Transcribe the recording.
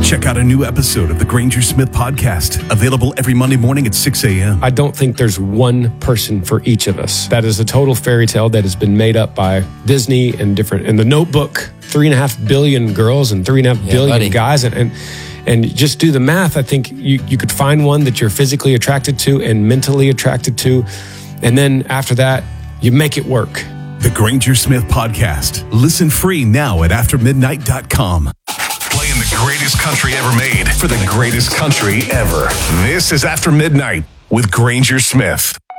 Check out a new episode of the Granger Smith Podcast, available every Monday morning at 6 a.m. I don't think there's one person for each of us. That is a total fairy tale that has been made up by Disney and different. In The Notebook, 3.5 billion girls and 3.5 billion guys. And just do the math. I think you could find one that you're physically attracted to and mentally attracted to. And then after that, you make it work. The Granger Smith Podcast. Listen free now at aftermidnight.com. Playing the greatest country ever made for the greatest country ever. This is After Midnight with Granger Smith.